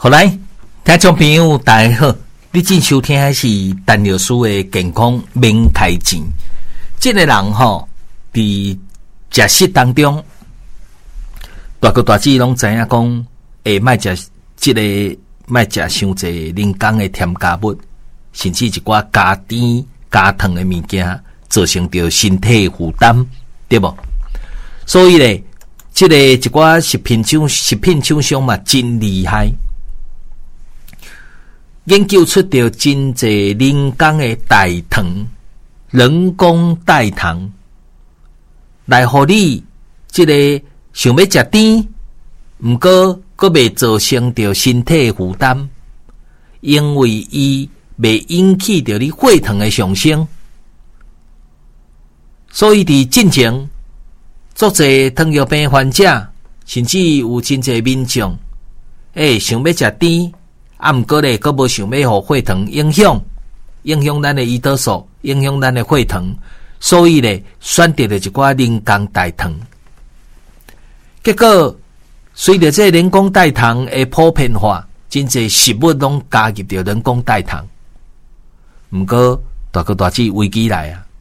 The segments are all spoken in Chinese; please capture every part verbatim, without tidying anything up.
好来，听众朋友大家好，你正收听的是陈律师的健康免开钱。这个人吼，伫食食当中，大哥大姐拢知影讲，会卖食这个卖食伤济人工的添加物，甚至一寡加甜加糖的物件，造成着身体负担，对不？所以咧，这个一寡食品厂食品厂商嘛，真厉害。研究出着真济人工的代糖，人工代糖，来互你即个想要食甜，毋过阁未造成着身体负担，因为伊未引起着你血糖的上升，所以伫进前，足济糖尿病患者，甚至有真济民众，诶、欸，想要食甜。啊，毋过咧，阁无想要互血糖影响，影响咱的胰岛素，影响咱的血糖，所以咧，选择了一寡人工代糖。结果，随着这人工代糖的普遍化，真济食物拢加入着人工代糖。毋过，大哥大姐危机来啊！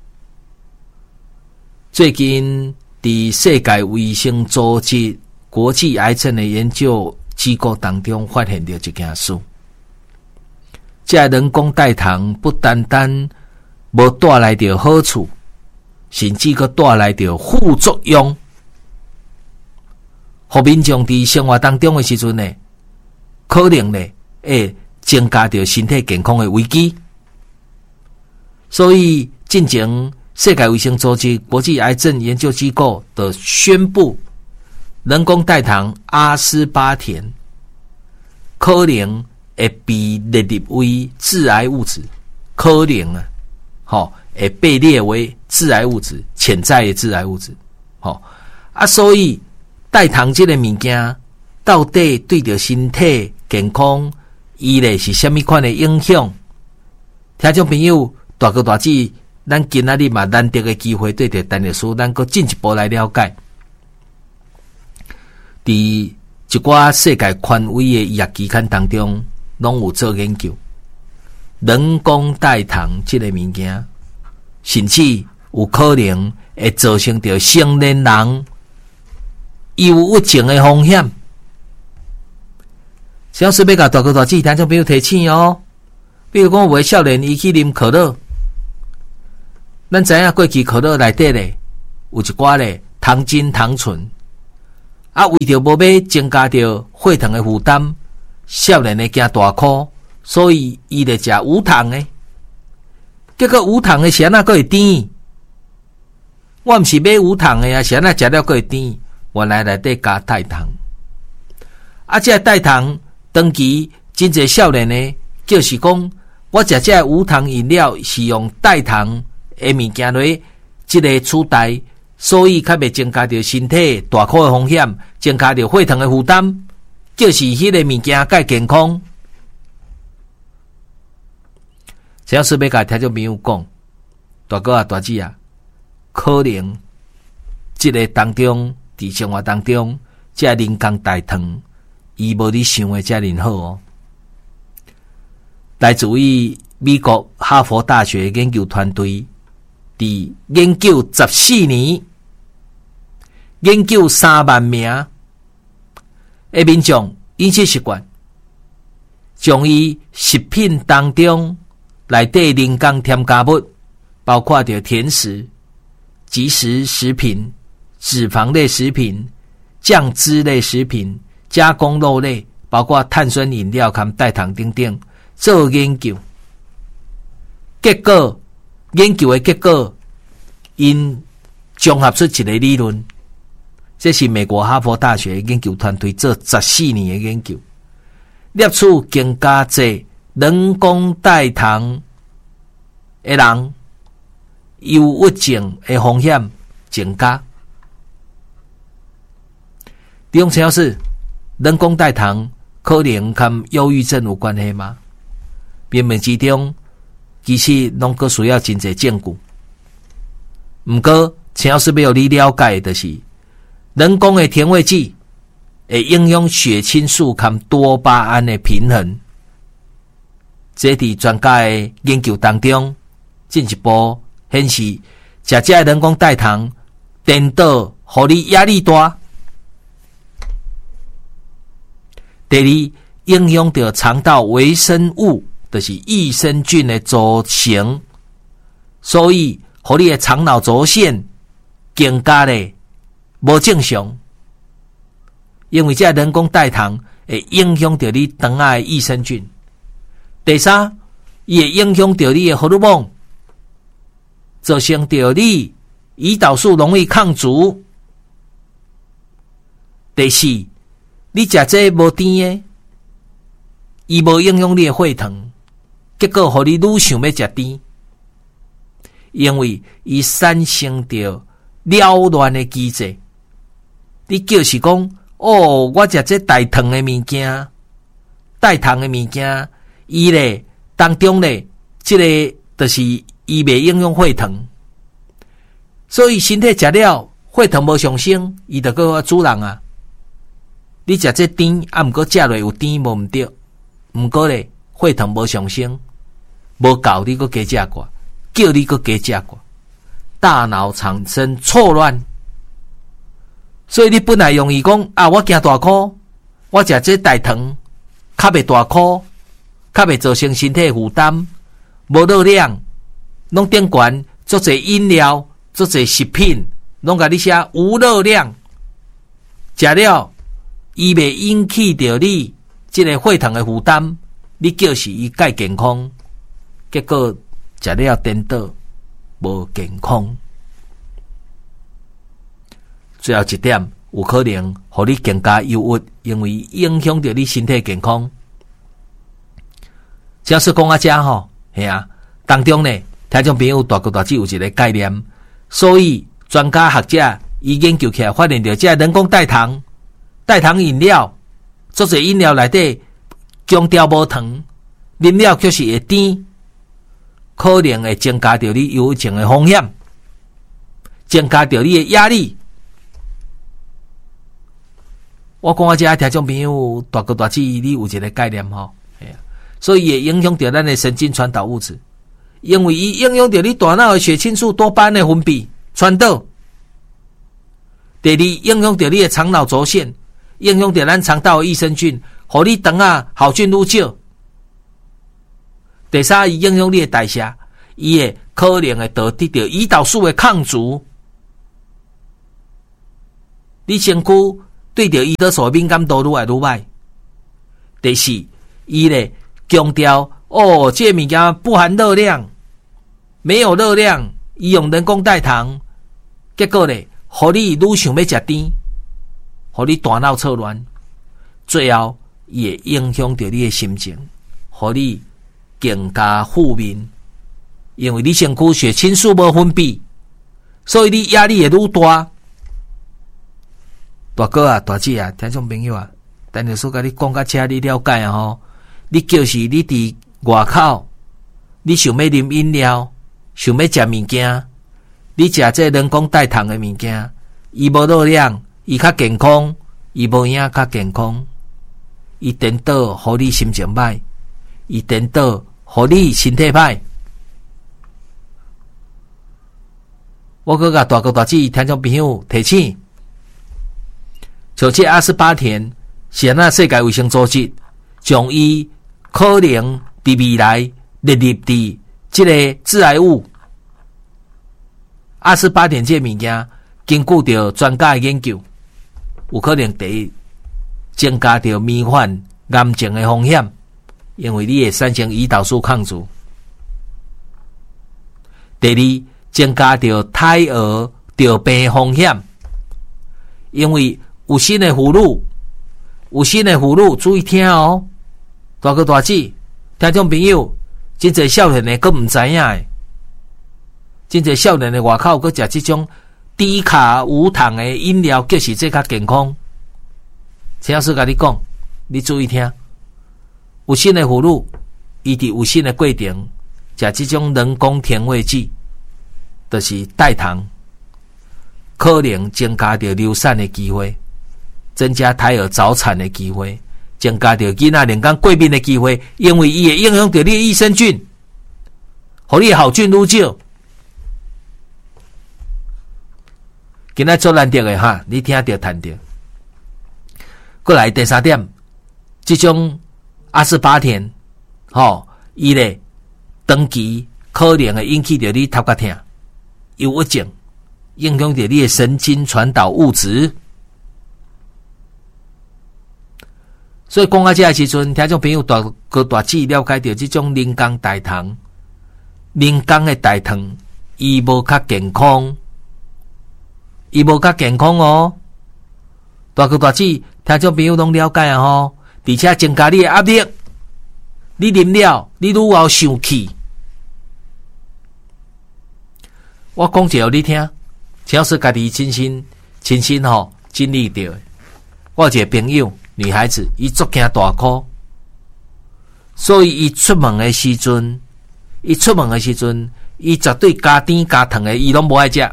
最近，伫世界卫生组织国际癌症的研究机构当中，发现到一件事。这人工代糖不单单无带来着好处，甚至阁带来着副作用。互民众伫生活当中的时阵呢，可能呢会增加着身体健康的危机。所以，进前世界卫生组织国际癌症研究机构的宣布，人工代糖阿斯巴甜可能会被列入为致癌物质，可能啊，好、哦、会被列为致癌物质，潜在的致癌物质，好、哦、啊，所以代糖这个物件到底对着身体健康，伊咧是虾米款的影响？听众朋友，大哥大姐，咱今仔日嘛难得的机会，对着陈律师，咱阁进一步来了解，伫一寡世界权威的医学期刊当中，拢有做研究，人工代糖这个物件，甚至有可能会造成着成年人忧郁症的风险。小时要甲大哥大姐听众朋友提醒哦，比如讲有的少年伊去啉可乐，咱知影过去可乐内底咧有一寡咧糖精糖醇。啊，为着无要增加着血糖的负担，少年的惊大哭，所以伊咧食无糖的。结果无糖的是安怎佫会甜？我毋是买无糖的啊，是安怎食了佫会甜？原来内底加代糖。啊，这代糖长期真济少年呢，就是讲我食这无糖饮料是用代糖的物件来即个取代。所以，较袂增加着身体大苦的风险，增加着血糖的负担，就是迄个物件介健康。只要是要甲听众朋友讲，大哥啊、大姐啊，可能即个当中伫生活当中，这人工代糖，伊无你想的遮尔好哦。来自于美国哈佛大学研究团队，伫研究十四年。研究三万名的民众饮食习惯，将伊食品当中内底人工添加物，包括着甜食、即食食品、脂肪类食品、酱汁类食品、加工肉类，包括碳酸饮料和代糖等等，做研究。结果，研究的结果，因综合出一个理论。这是美国哈佛大学研究团队做十四年的研究，摄取更加济人工代糖的人，忧郁症的风险增加。利用陈老师，人工代糖可能跟忧郁症有关系吗？边面之中，其实拢个需要真济证据。毋过，陈老师要你了解的就是。人工的甜味剂会影响血清素和多巴胺的平衡。这伫专家的研究当中，进一步显示，食这人工代糖颠倒，互你压力大。第二，影响到肠道微生物，就是益生菌的组成，所以互你的肠脑轴线更加的无正常。因为这人工代糖会影响到你肠仔的益生菌。第三，伊会影响到你的荷尔蒙，造成到你胰岛素容易抗阻。第四，你食这无甜的，伊无影响你的血糖，结果互你愈想要食甜，因为伊产生着扰乱的机制。你就是讲，哦，我食这带糖的物件，带糖的物件，伊咧当中咧，这个就是伊袂影响血糖，所以身体食了血糖无上升，伊就搁主人啊。你食这甜，啊，毋过食落有甜无毋对，毋过咧血糖无上升，无够你搁加食过，叫你搁加食过，大脑产生错乱。所以你本来容易讲啊，我惊大箍，我食这代糖，较袂大箍，较袂造成身体负担，无热量，拢顶悬做侪饮料，做侪食品，拢甲你写无热量，食了。伊袂引起着你这个血糖的负担，你叫是伊介健康，结果食了颠倒，无健康。最后一点，有可能互你更加忧郁，因为影响到你身体健康。假使讲啊，遮吼，系啊，当中呢，听众朋友大哥大姐有一个概念，所以专家学者伊研究起来，发现到这人工代糖。代糖饮料，做者饮料内底强调无糖，饮料却是会甜，可能会增加着你忧郁症的风险，增加着你的压力。我讲我这听众朋友大哥大姐，你有一个概念吼，所以也影响到咱的神经传导物质，因为伊影响到你大脑的血清素、多巴胺的分泌传导。第二，影响到你的肠脑轴线。影响到咱肠道的益生菌，互你肠啊好菌愈少。第三，伊影响你的代谢，伊会可能会导致到胰岛素的抗阻。你身躯对着胰岛素的敏感度愈来愈歹。第四，伊咧强调哦，这物件不含热量，没有热量，伊用人工代糖，结果咧，互你愈想要食甜。互你大脑错乱，最后也影响到你的心情，互你更加负面，因为你身躯血清素无分泌，所以你压力会愈大。大哥啊，大姐啊，听众朋友啊，等下说甲你讲甲车你了解啊吼，你就是你伫外口，你想要啉饮料，想要食物件，你食这人工代糖的物件，伊无热量。伊较健康，伊无影较健康，伊颠倒，互你心情歹；伊颠倒，互你身体歹。我搁甲大哥大姐听众朋友提醒，像这阿斯巴甜，是那世界卫生组织将伊可能伫未来列入伫这个致癌物。阿斯巴甜这物件，经过着专家的研究。有可能第一增加到罹患癌症的风险，因为你会产生胰岛素抗阻。第二，增加到胎儿得病风险，因为有新的妇女，有新的妇女注意听哦，大哥大姐，听众朋友，真侪少年的佫唔知影的，真侪少年的外口佫食这种。低卡无糖的饮料，就是这较健康。陈老师甲你讲，你注意听。有新的妇女，伊伫有新的过程，食这种人工甜味剂，就是代糖，可能增加着流产的机会。 增加胎儿早产的机会，增加到囡仔人工过敏的机会，因为伊会影响到你的益生菌，互你好菌愈少。今仔做难得的哈，你听到谈到。过来第三点，这种阿斯巴甜，吼，伊咧长期可能会引起到你头壳痛、忧郁症，影响到你的神经传导物质。所以讲到这个时阵，听众朋友大个大致了解到这种人工代糖，人工的代糖，伊无较健康，伊无较健康哦。大个大致听众朋友拢了解啊吼，而且增加你的压力，你啉了，你愈后生气。我讲一个你听，只要是家己亲身亲身吼经历到的。我有一个朋友，女孩子，伊足惊大哭，所以伊出门的时阵，伊出门的时阵，伊绝对加甜加糖的，伊拢无爱食。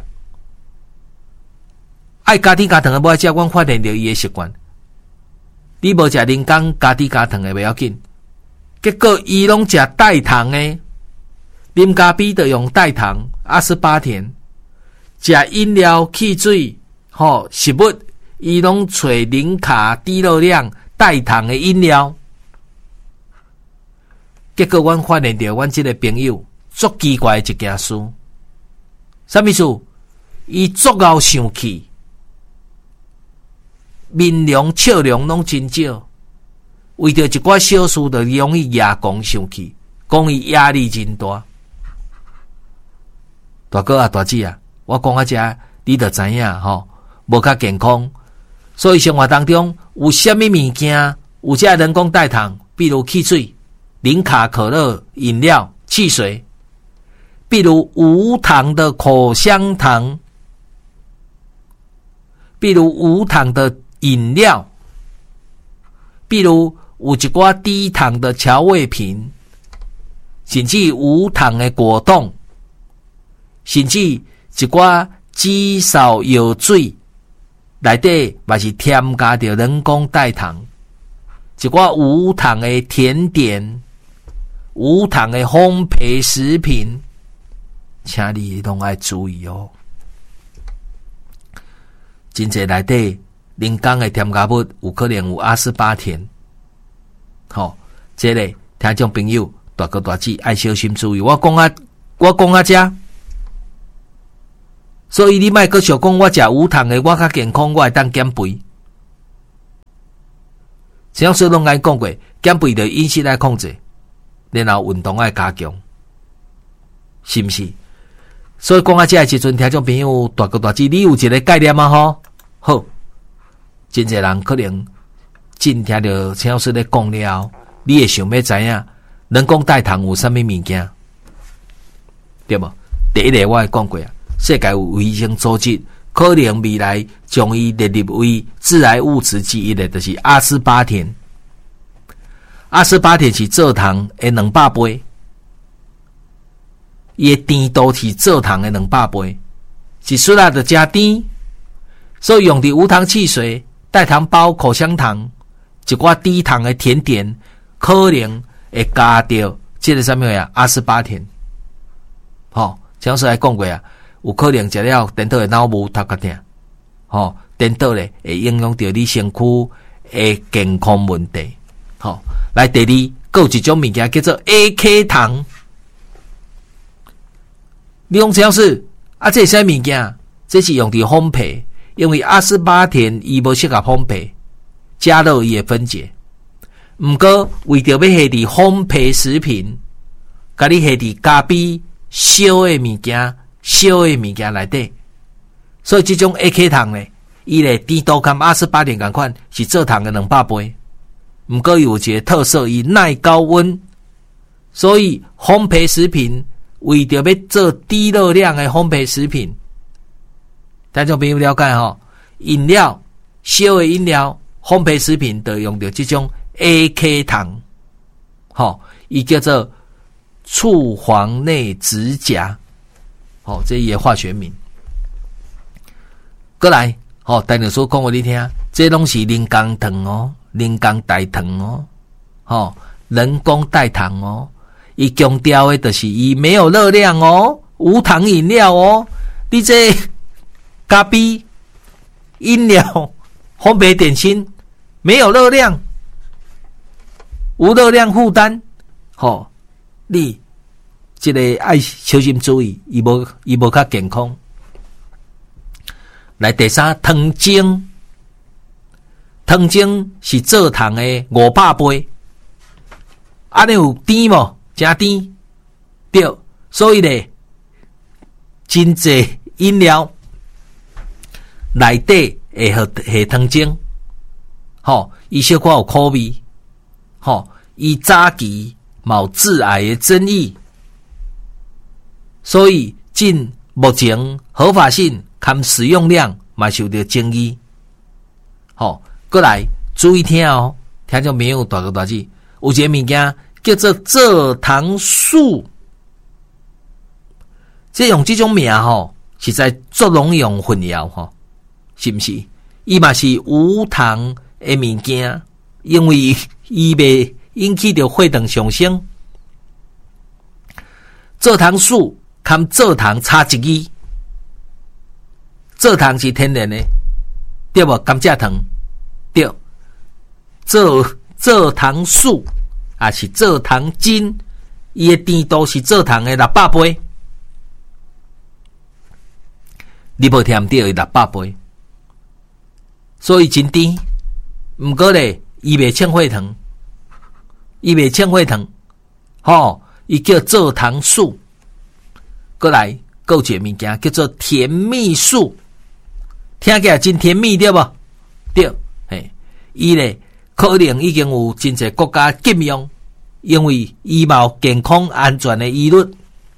爱加甜加糖的无爱食，阮发现到伊的习惯。你无食人工加甜加糖的袂要紧，结果伊拢食代糖的，啉咖啡就用代糖阿斯巴甜，食饮料汽水吼食物，伊拢找零卡低热量代糖的饮料。结果阮发现到阮这个朋友足奇怪的一件事，啥意思？伊足够生气。面容笑容拢真少，为着一寡小事就容易牙狂生气，讲伊压力真大。大哥啊，大姐啊，我讲啊这，你就知影吼，无较健康。所以生活当中有虾米物件有这人工代糖，比如汽水、零卡可乐饮料、汽水，比如无糖的口香糖，比如无糖的饮料，比如有一寡低糖的调味品，甚至无糖的果冻，甚至一寡极少药水内底嘛是添加着人工代糖，一寡无糖的甜点，无糖的烘焙食品，请你拢要注意哦。真济内底人工的添加物有可能有阿斯巴甜，好，这个听众朋友大哥大姐爱小心注意。我讲啊，我讲啊，这，所以你莫阁想讲我食无糖的，我较健康，我会当减肥。像说拢爱讲过，减肥的饮食来控制，然后运动爱加强，是不是？所以讲啊，这个时阵听众朋友大哥大姐，你有一个概念吗？吼，好。真侪人可能真听到陈老师咧讲了，你会想要知影人工代糖有啥物物件，对无？第一个我也讲过啊，世界卫生组织可能未来将伊列入为致癌物质之一的，就是阿斯巴甜。阿斯巴甜是蔗糖的两百倍，伊的甜度是蔗糖的两百倍，是虽然的加甜，所以用的无糖汽水。代糖包、口香糖、一寡低糖的甜点，可能会加到这个什么呀？阿斯巴甜。吼、哦，上次来讲过啊，有可能食了颠倒的脑雾、头壳痛，吼、哦，颠倒咧会影响到你身躯的健康问题。吼、哦，来第二，还有一种物件叫做 A K 糖。你讲上次啊，这是啥物件？这是用伫烘焙。因为阿斯巴甜伊无适合烘焙，加热伊会分解。毋过为着要下伫烘焙食品，甲你下伫咖啡烧的物件、烧的物件内底，所以这种 A K 糖呢，伊咧甜度跟阿斯巴甜同款，是蔗糖的两百倍。毋过有一个特色，伊耐高温，所以烘焙食品为着要做低热量的烘焙食品。大家朋友了解吼，饮料、烧的饮料、烘焙食品都用到这种 A K 糖，吼，伊叫做醋黄内酯钾，吼，这也化学名。过来， 吼，等下所讲互你听，这拢是人工糖哦，人工代糖哦，吼，人工代糖哦，伊强调的就是伊没有热量哦，无糖饮料哦，你这咖啡饮料、烘焙点心没有热量，无热量负担，吼，你这个爱小心注意，伊无伊无较健康。来第三，糖精，糖精是蔗糖的五百倍，安尼有甜无？真甜，对，所以咧，真济饮料内底会和下糖精，吼，伊小可有苦味，吼，伊早期冇致癌的争议，所以近目前合法性含使用量嘛受到争议。好，过来注意听哦，听众朋友大个大字，有一个物件叫做蔗糖素，这用这种名吼，实在足容易用混淆吼，是不是？伊嘛是无糖的物件，因为伊袂引起着血糖上升。蔗糖素含蔗糖差一字，蔗糖是天然的，对无？甘蔗糖对，蔗蔗糖素啊是蔗糖精，伊的甜度是蔗糖的六百倍，你无听对，六百倍，所以真甜。毋过咧，伊袂欠血糖，伊袂欠血糖，吼，伊叫蔗糖素。过来，还有一个物件叫做甜蜜素，听起来真甜蜜对无？对，嘿，伊咧可能已经有真侪国家禁用，因为伊冇健康安全的疑虑。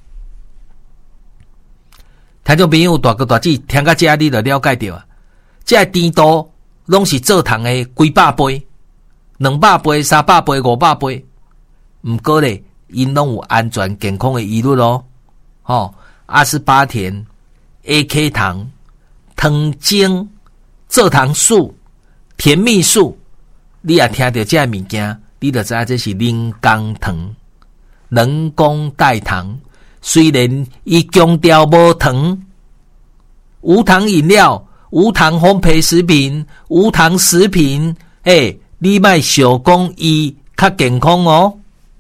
听众朋友大哥大姐听到这你就了解到啊，这甜度拢是蔗糖的几百倍、两百倍、三百倍、五百倍。毋过咧，因拢有安全健康的疑虑咯。吼，阿斯巴甜、A K 糖、糖精、蔗糖素、甜蜜素，你也听到这物件，你就知道这是人工糖、人工代糖。虽然伊强调无糖，无糖饮料、无糖烘焙食品、无糖食品，诶，你莫想讲伊较健康哦。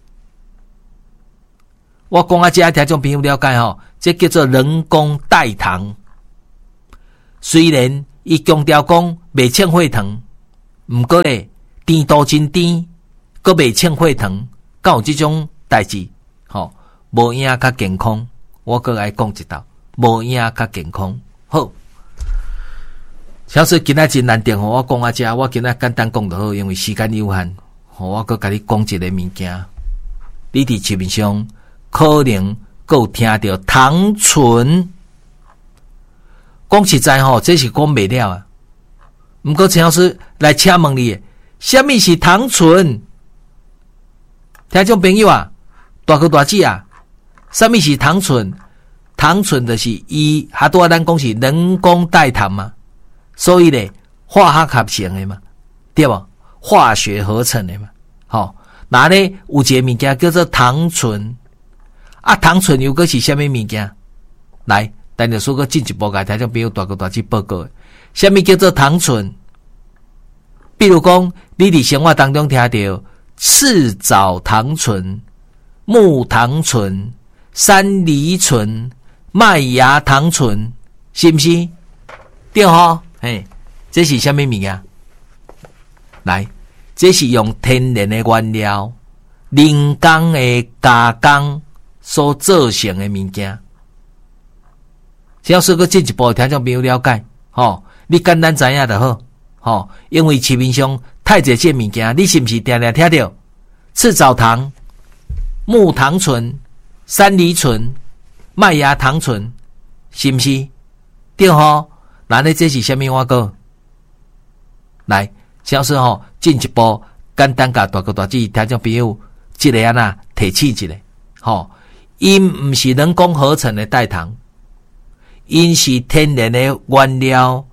我讲啊，这听众朋友了解吼，这叫做人工代糖。虽然伊强调讲袂欠血糖，毋过咧甜度真甜，阁袂欠血糖，敢有这种代志？吼，无影较健康。我阁来讲一道，无影较健康。好，小说今仔真难定，我讲啊，这我今仔简单讲就好，因为时间有限。我阁甲你讲一个物件，你伫市面上可能够听到糖醇，讲实在吼，这是讲袂了啊。毋过陈老师来请问你，什么是糖醇？听众朋友啊，大哥大姐啊，什么是糖醇？糖醇就是伊，哈多咱讲是人工代糖嘛，所以咧化学合成的嘛，对无？化学合成的嘛，好，那咧有一个物件叫做糖醇。啊，糖醇又个是虾米物件？来，等下说个进一步甲听众朋友大哥大姐报告。虾米叫做糖醇？比如讲，你伫生活当中听到赤藻糖醇、木糖醇、山梨醇、麦芽糖醇，是不是？对吼，嘿，这是虾米物件？来，这是用天然的原料、人工的加工所造成的物件，只要说个进一步听众朋友了解，吼，你简单知影就好，吼，因为市面上太侪这物件，你是不是常常听到赤藻糖、木糖醇、山梨醇、麦芽糖醇，是不是？对吼，那你这是什么话个？来，只要说吼，进一步简单甲大哥大姐听众朋友，这个啊那提醒一下，吼。因不是人工合成的代糖，因是天然的原料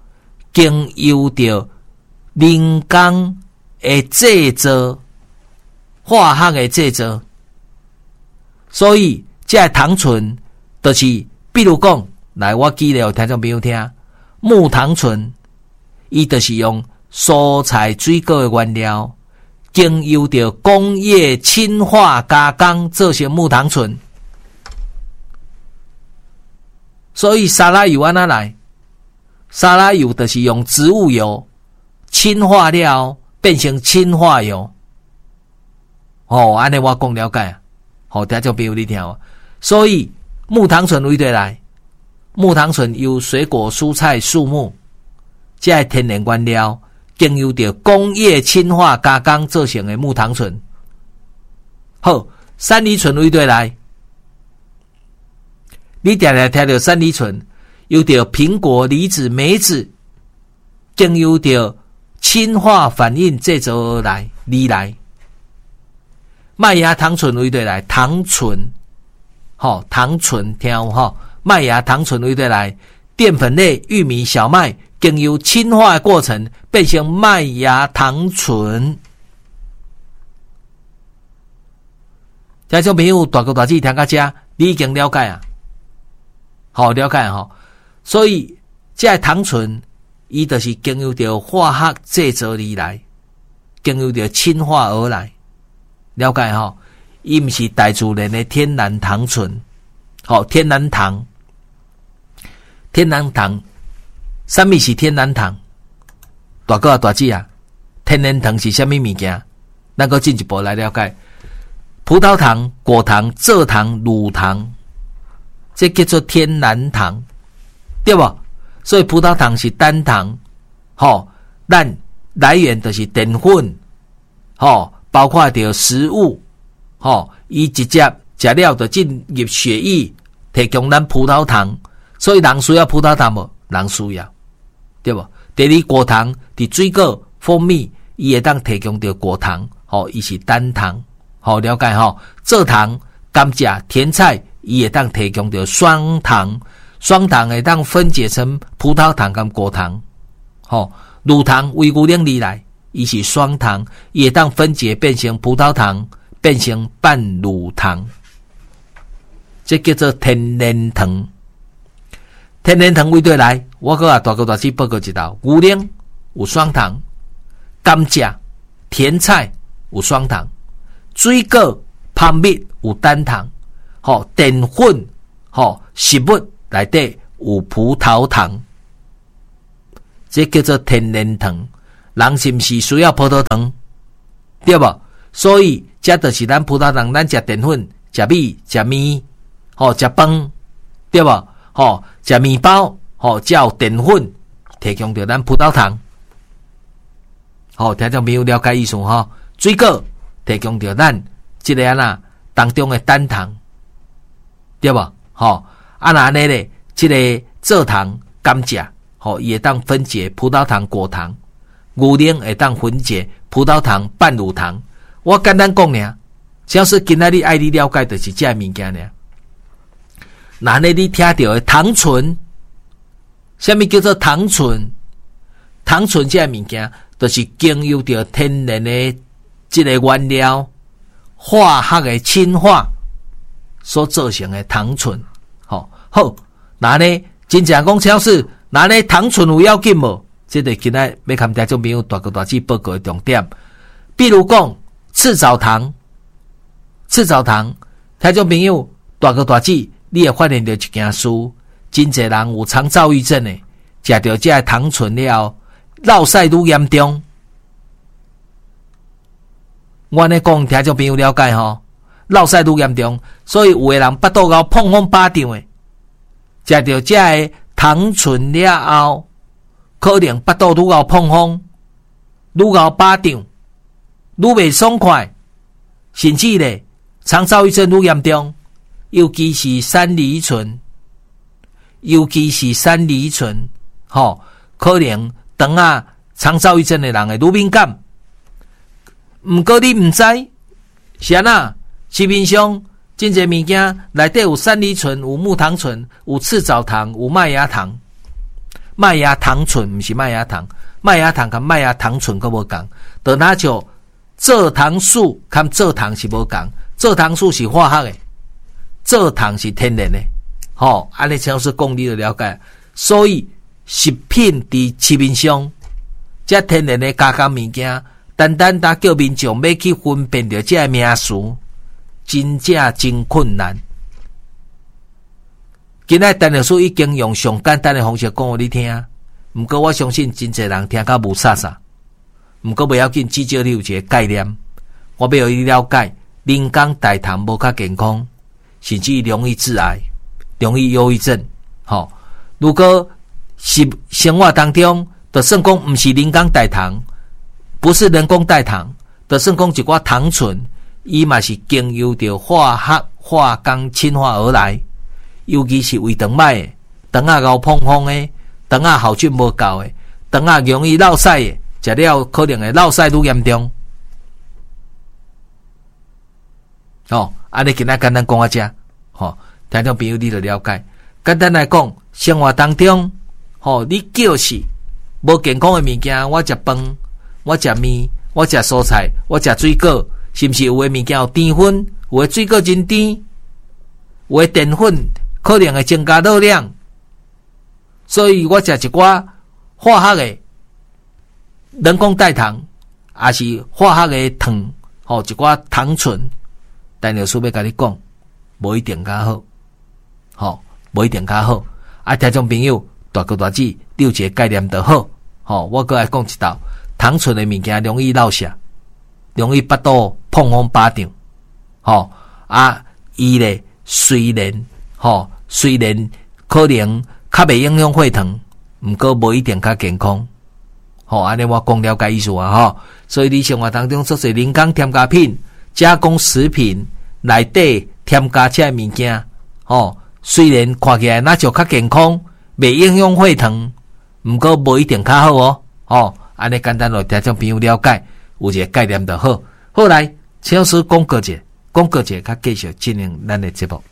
经由着人工的制造、化学的制造，所以这糖醇就是，比如讲，来我举例，听众朋友听，木糖醇，伊就是用蔬菜水果的原料，经由着工业氢化加工做成木糖醇。所以沙拉油安怎来？沙拉油就是用植物油氢化了变成氢化油。哦，安尼我讲了解啊。好，听众朋友你听哦。所以木糖醇为对来，木糖醇由水果、蔬菜、树木这天然原料，经由着工业氢化加工做成的木糖醇。好，山梨醇为对来。你定定听到山梨醇，由着苹果、梨子、梅子，经由着氢化反应制造而来而来。麦芽糖醇为对来，糖醇，好、哦，糖醇听有吼，麦芽糖醇为对来，淀粉类玉米、小麦经由氢化的过程变成麦芽糖醇。听众朋友，大哥大姐听到这，你已经了解啊？好，了解哈。所以这糖醇，伊就是经由着化学制造而来，经由着氢化而来，了解哈？伊毋是大自然的天然糖醇，好，天然糖，天然糖，什么是天然糖？大哥啊，大姐啊，天然糖是什么物件？咱个进一步来了解。葡萄糖、果糖、蔗糖、乳糖，这叫做天然糖，对不？所以葡萄糖是单糖，吼，咱来源就是淀粉，吼，包括着食物，吼，伊直接食了就进入血液，提供咱葡萄糖。所以人需要葡萄糖无？人需要，对不？第二，果糖伫水果、蜂蜜，伊会当提供着果糖，吼，伊是单糖。好，了解哈。蔗糖、甘蔗、甜菜，伊会当提供着双糖，双糖会当分解成葡萄糖跟果糖。好，乳糖为牛奶而来，伊是双糖，伊会当分解变成葡萄糖，变成半乳糖。这叫做天然糖。天然糖为对来，我搁啊大哥大姐报告一道，牛奶有双糖，甘蔗、甜菜有双糖。水果、蜂蜜有单糖，吼、哦，淀粉，吼、哦，食物内底有葡萄糖，这叫做天然糖。人是不是需要葡萄糖？对不？所以这就是咱葡萄糖，咱食淀粉、食米、食面，吼、哦，食饭，对不？吼、哦，食面包，吼、哦，才有淀粉提供着咱葡萄糖。好、哦，听众朋友了解意思哈？水果。提供着咱这个啊那当中的单糖，对吧？好，啊那呢咧，这个蔗糖、甘蔗，好也当分解葡萄糖、果糖，牛奶会当分解葡萄糖、半乳糖。我简单讲呢，只要是今仔日爱你了解的是这物件呢。那呢你听到的糖醇，什么叫做糖醇？糖醇这物件，就是经由着天然的。这个原料化学的氢化所造成的糖醇，好，好，那呢，真正讲超市，那呢糖醇有要紧无？这个今仔要看听众朋友大哥大姐报告的重点。比如讲赤藻糖，赤藻糖，听众朋友大哥大姐，你会发现到一件事，真侪人有肠躁郁症的，食到这糖醇了，落屎愈严重。我呢讲，听众朋友了解吼，落屎愈严重，所以有个人巴肚枵碰风巴张诶，食到这个糖醇了后，可能巴肚愈枵碰风，愈枵巴张，愈袂爽快，甚至咧肠躁郁症愈严重，尤其是山梨醇，尤其是山梨醇，吼，可能当啊肠躁郁症的人会愈敏感。毋过你毋知是安那？市面上真侪物件内底有山梨醇、有木糖醇、有赤藻糖、有麦芽糖。 麦芽糖醇不是麦芽糖，麦芽糖跟麦芽糖醇都无同，就那像蔗糖素跟蔗糖是无同，蔗糖素是化学的，蔗糖是天然的。吼、哦，安尼陈老师讲你就了解。所以食品伫市面上，这天然的加工物件，单单打叫民众要去分辨着这名词，真正真困难。今仔陈老师已经用上简单的方式讲互你听，毋过我相信真侪人听甲无啥啥。毋过袂要紧，至少你有一个概念。我要互你了解，人工代糖无较健康，甚至容易致癌，容易忧郁症。吼、哦，如果是生活当中，就算讲毋是人工代糖，不是人工代糖，就算讲一寡糖醇，伊嘛是经由着化学化工氢化而来。尤其是胃肠歹的、肠仔敖碰碰的、肠仔好菌无够的、肠仔容易落屎的，食了可能会落屎愈严重。哦，安尼今仔简单讲啊，遮，吼，听众朋友你就了解。简单来讲，生活当中，吼、哦，你就是无健康的物件，我食饭，我食面，我食蔬菜，我食水果，是毋是有的物件有甜分，有的水果真甜，有的淀粉。可能会增加热量，所以我食一寡化学的人工代糖，也是化学的糖，吼、哦、一寡糖醇。但老师要甲你讲，无一定较好，吼、哦，无一定较好。啊，听众朋友，大哥大姐，你有一个概念就好。吼、哦，我搁来讲一道，糖醇的物件容易落下，容易巴肚碰风巴掌。吼、哦、啊，伊咧虽然。吼、哦，虽然可能较袂影响血糖，毋过无一定较健康。吼、哦，安尼我讲了解意思啊，吼。所以你生活当中做些人工添加品、加工食品内底添加这物件，吼、哦，虽然看起来那就较健康，袂影响血糖，毋过无一定较好哦。哦，安尼简单落听众朋友了解，有一个概念就好。后来，陈老师讲过者，讲过者，较继续进行咱的节目。